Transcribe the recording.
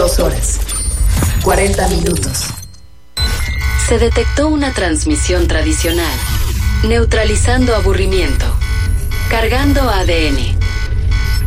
2 horas, 40 minutos. Se detectó una transmisión tradicional, neutralizando aburrimiento, cargando ADN,